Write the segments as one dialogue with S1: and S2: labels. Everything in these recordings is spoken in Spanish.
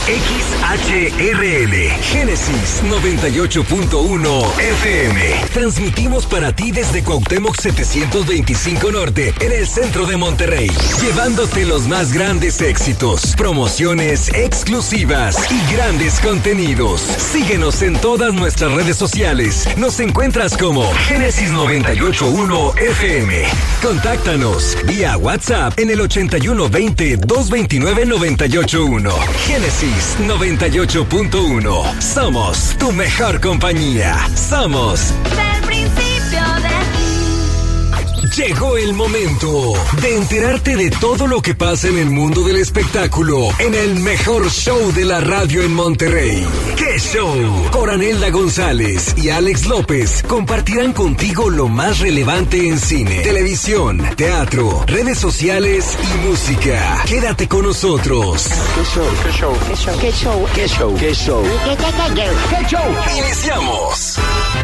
S1: XHRL, Génesis 98.1 FM. Transmitimos para ti desde Cuauhtémoc 725 Norte, en el centro de Monterrey, llevándote los más grandes éxitos, promociones exclusivas y grandes contenidos. Síguenos en todas nuestras redes sociales. Nos encuentras como Génesis 98.1 FM. Contáctanos vía WhatsApp en el 8120-229-981. Génesis 98.1. Somos tu mejor compañía. Somos
S2: del principio de ti.
S1: Llegó el momento de enterarte de todo lo que pasa en el mundo del espectáculo en el mejor show de la radio en Monterrey. ¡Qué show! Coranelda González y Alex López compartirán contigo lo más relevante en cine, televisión, teatro, redes sociales y música. Quédate con nosotros.
S3: ¿Qué show? ¿Qué show?
S2: ¿Qué show? ¿Qué show?
S3: ¿Qué show? ¿Qué show?
S2: ¿Qué show?
S1: ¡Iniciamos!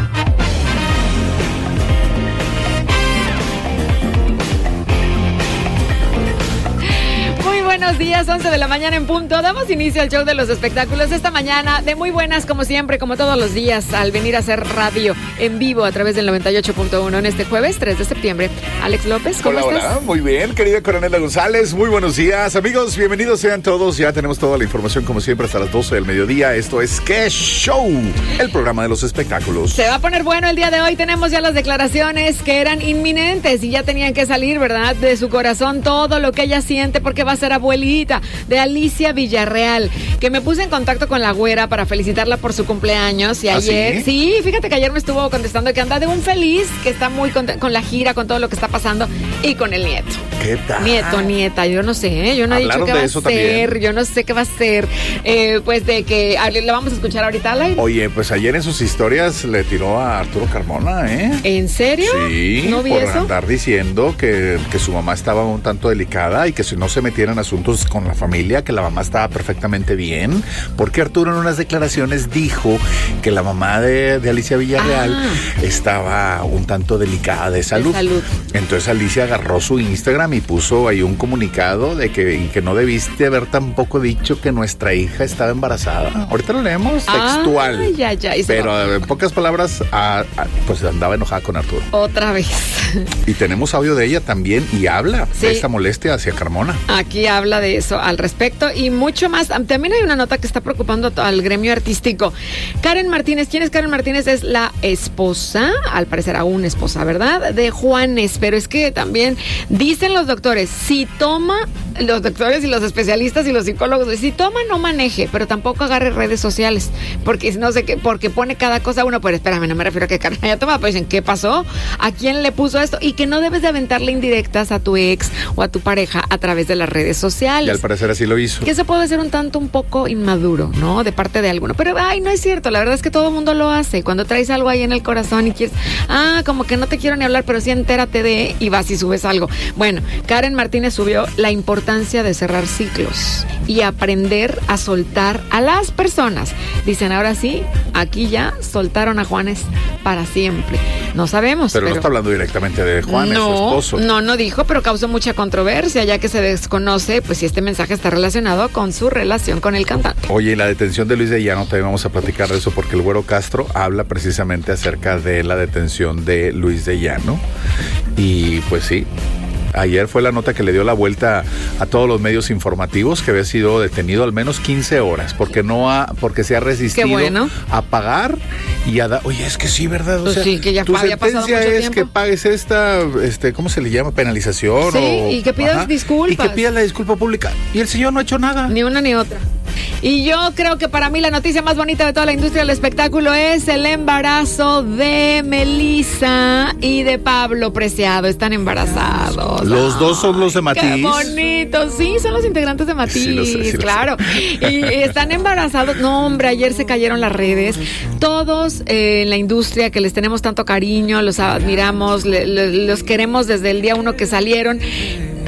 S4: Buenos días, 11 de la mañana en punto. Damos inicio al show de los espectáculos esta mañana, de muy buenas como siempre, como todos los días, al venir a hacer radio en vivo a través del 98.1 en este jueves 3 de septiembre. Alex López, ¿cómo estás?
S3: Hola, muy bien, querida Coronela González, muy buenos días, amigos, bienvenidos sean todos. Ya tenemos toda la información como siempre hasta las 12 del mediodía. Esto es ¡Qué show! El programa de los espectáculos.
S4: Se va a poner bueno el día de hoy. Tenemos ya las declaraciones que eran inminentes y ya tenían que salir, ¿verdad? De su corazón todo lo que ella siente porque va a ser abuelita, de Alicia Villarreal, que me puse en contacto con la güera para felicitarla por su cumpleaños y ayer, ¿sí? Fíjate que ayer me estuvo contestando que anda de un feliz, que está muy contenta con la gira, con todo lo que está pasando y con el nieto.
S3: ¿Qué tal?
S4: Nieto, nieta, yo no sé, yo no he dicho qué va a ser, yo no sé qué va a ser, pues de que la vamos a escuchar ahorita al aire.
S3: Oye, pues ayer en sus historias le tiró a Arturo Carmona, ¿eh?
S4: ¿En serio?
S3: Sí,
S4: ¿No vi
S3: por
S4: eso?
S3: andar diciendo que su mamá estaba un tanto delicada y que si no se metieran asuntos con la familia, que la mamá estaba perfectamente bien, porque Arturo en unas declaraciones dijo que la mamá de Alicia Villarreal estaba un tanto delicada de salud. Entonces Alicia agarró su Instagram y puso ahí un comunicado de que no debiste haber tampoco dicho que nuestra hija estaba embarazada. Ahorita lo leemos textual.
S4: Ya.
S3: Pero en pocas palabras, pues andaba enojada con Arturo.
S4: Otra vez.
S3: Y tenemos audio de ella también y habla de esta molestia hacia Carmona.
S4: Aquí habla de eso al respecto y mucho más. También hay una nota que está preocupando al gremio artístico. Karen Martínez, ¿quién es Karen Martínez? Es la esposa, al parecer aún esposa, ¿verdad? De Juanes, pero es que también dicen los doctores, los doctores y los especialistas y los psicólogos, si toma no maneje, pero tampoco agarre redes sociales, porque no sé qué, porque pone cada cosa uno, pero espérame, no me refiero a que Karen haya tomado, pero dicen, ¿qué pasó? ¿A quién le puso esto? Y que no debes de aventarle indirectas a tu ex o a tu pareja a través de las redes sociales.
S3: Y al parecer así lo hizo.
S4: Que eso puede ser un poco inmaduro, ¿no? De parte de alguno. Pero, no es cierto. La verdad es que todo el mundo lo hace. Cuando traes algo ahí en el corazón y quieres, como que no te quiero ni hablar, pero sí entérate de, y vas y subes algo. Bueno, Karen Martínez subió la importancia de cerrar ciclos y aprender a soltar a las personas. Dicen, ahora sí, aquí ya soltaron a Juanes para siempre. No sabemos.
S3: Pero no está hablando directamente de Juanes, su esposo.
S4: No dijo, pero causó mucha controversia, ya que se desconoce, pues si este mensaje está relacionado con su relación con el cantante.
S3: Oye, la detención de Luis de Llano, también vamos a platicar de eso porque el Güero Castro habla precisamente acerca de la detención de Luis de Llano. Y pues sí, ayer fue la nota que le dio la vuelta a todos los medios informativos, que había sido detenido al menos 15 horas porque se ha resistido a pagar y a dar. Oye, es que sí, ¿verdad? O sea,
S4: sí, que ya
S3: tu
S4: había pasado mucho
S3: sentencia es
S4: tiempo.
S3: que pagues esta, ¿cómo se le llama? Penalización.
S4: Sí, y que pidas disculpas.
S3: Y que pidas la disculpa pública. Y el señor no ha hecho nada.
S4: Ni una ni otra. Y yo creo que para mí la noticia más bonita de toda la industria del espectáculo es el embarazo de Melissa y de Pablo Preciado. Están embarazados.
S3: Los dos son los de Matiz.
S4: Qué bonito. Sí, son los integrantes de Matiz. Sí, lo sé, claro. Y están embarazados. No, hombre, ayer se cayeron las redes. Todos en la industria que les tenemos tanto cariño, los admiramos, los queremos desde el día 1 que salieron.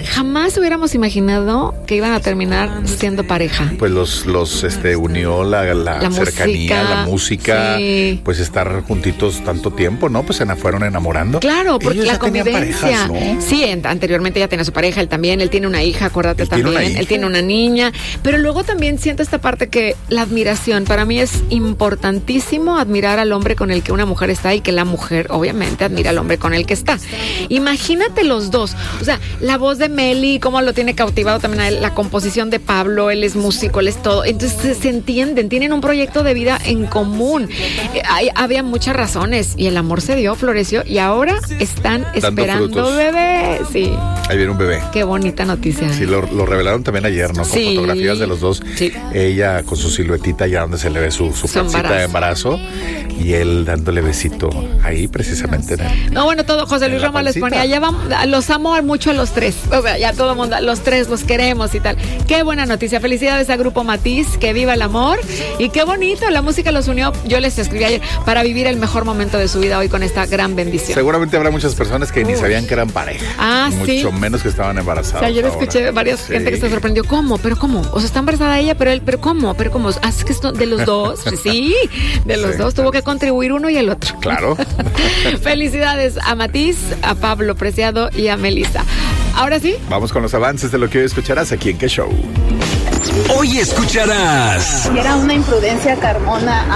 S4: jamás hubiéramos imaginado que iban a terminar siendo pareja.
S3: Pues los unió la cercanía, la música,
S4: sí.
S3: Pues estar juntitos tanto tiempo, ¿no? Pues se fueron enamorando.
S4: Claro, porque
S3: ellos
S4: la
S3: ya tenían
S4: convivencia.
S3: parejas, ¿no?
S4: Sí, anteriormente ya tenía su pareja, él también, él tiene una hija, acuérdate también, él tiene una niña, pero luego también siento esta parte que la admiración, para mí es importantísimo admirar al hombre con el que una mujer está y que la mujer obviamente admira al hombre con el que está. Imagínate los dos, o sea, la voz de Meli, cómo lo tiene cautivado también a él, la composición de Pablo, él es músico, él es todo, entonces se entienden, tienen un proyecto de vida en común. Había muchas razones y el amor se dio, floreció y ahora están esperando bebé. Sí.
S3: Ahí viene un bebé.
S4: Qué bonita noticia.
S3: Sí, lo revelaron también ayer, ¿no? Con fotografías de los dos.
S4: Sí.
S3: Ella con su siluetita ya donde se le ve su pancita de embarazo y él dándole besito ahí precisamente. No,
S4: bueno, todo, José Luis Ramos les ponía, ya vamos, los amo mucho a los tres. O sea, ya todo el mundo, los tres los queremos y tal. Qué buena noticia. Felicidades a Grupo Matiz, que viva el amor y qué bonito, la música los unió. Yo les escribí ayer para vivir el mejor momento de su vida hoy con esta gran bendición.
S3: Seguramente habrá muchas personas que ni sabían que eran pareja.
S4: Sí.
S3: Mucho menos que estaban embarazadas.
S4: O sea, ayer escuché varias gente que se sorprendió. ¿Cómo? ¿Pero cómo? O sea, está embarazada ella, pero él, ¿pero cómo? ¿Pero cómo? ¿Es que esto de los dos? Sí, de los dos. Tuvo que contribuir uno y el otro.
S3: Claro.
S4: Felicidades a Matiz, a Pablo Preciado y a Melissa. Ahora sí.
S3: Vamos con los avances de lo que hoy escucharás aquí en ¿Qué Show?
S1: Hoy escucharás.
S5: Era una imprudencia, Carmona.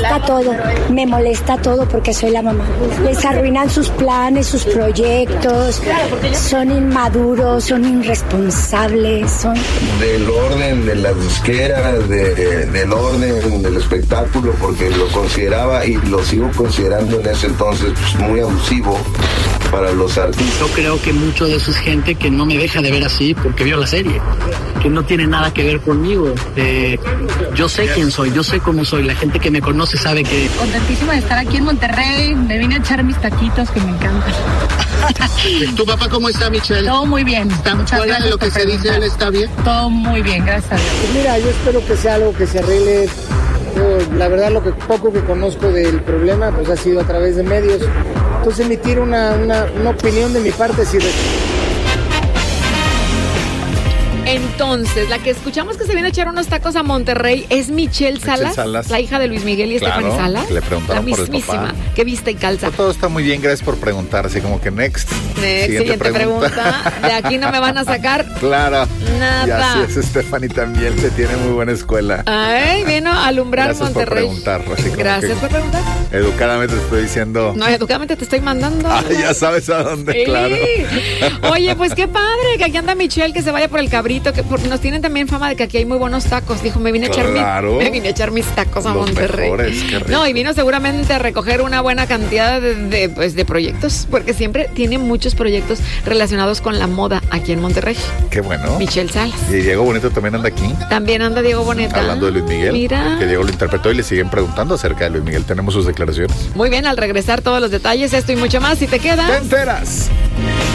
S6: Me molesta todo porque soy la mamá. Les arruinan sus planes, sus proyectos. Son inmaduros, son irresponsables, son...
S7: Del orden de las disqueras, del orden del espectáculo, porque lo consideraba y lo sigo considerando en ese entonces pues, muy abusivo para los artistas.
S8: Yo creo que mucho de eso es gente que no me deja de ver así porque vio la serie, que no tiene nada que ver conmigo. Yo sé quién soy, yo sé cómo soy, la gente que me conoce sabe que...
S5: Contentísima de estar aquí en Monterrey, me vine a echar mis taquitos que me encantan.
S8: ¿Tu papá cómo está, Michelle?
S5: Todo muy bien.
S8: ¿Está fuera de lo que se dice, él está bien?
S5: Todo muy bien, gracias a Dios.
S9: Pues mira, yo espero que sea algo que se arregle. Yo, la verdad, lo que poco que conozco del problema, pues ha sido a través de medios. Entonces emitir una opinión de mi parte si...
S4: Entonces, la que escuchamos que se viene a echar unos tacos a Monterrey es Michelle Salas, la hija de Luis Miguel y Estefany Salas.
S3: Le preguntaron
S4: la
S3: por el papá.
S4: Que viste y calza.
S3: Todo está muy bien, gracias por preguntar. Así como que next.
S4: Siguiente pregunta. De aquí no me van a sacar.
S3: Claro.
S4: Nada.
S3: Y así es, Estefany también, se tiene muy buena escuela.
S4: Ay, vino a alumbrar
S3: gracias
S4: Monterrey.
S3: Por preguntar. Así
S4: gracias por preguntar.
S3: Educadamente te estoy diciendo.
S4: No, educadamente te estoy mandando.
S3: Ya sabes a dónde,
S4: sí.
S3: Claro.
S4: Oye, pues qué padre que aquí anda Michelle, que se vaya por el cabrito, que porque nos tienen también fama de que aquí hay muy buenos tacos. Dijo, me vine a echar mis tacos a Monterrey.
S3: Mejores, qué rico.
S4: No, y vino seguramente a recoger una buena cantidad de proyectos, porque siempre tiene muchos proyectos relacionados con la moda aquí en Monterrey.
S3: Qué bueno.
S4: Michelle Salas.
S3: Y Diego Boneta también anda aquí.
S4: También anda Diego Boneta.
S3: Hablando de Luis Miguel.
S4: Mira.
S3: Que Diego lo interpretó y le siguen preguntando acerca de Luis Miguel. Tenemos sus declaraciones.
S4: Muy bien, al regresar todos los detalles, esto y mucho más. Si te quedas.
S3: ¡Te enteras!